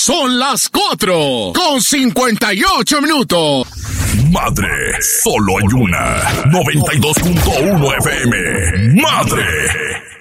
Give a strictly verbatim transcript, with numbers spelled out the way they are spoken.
Son las cuatro con cincuenta y ocho minutos. Madre, solo hay una. noventa y dos punto uno F M. Madre.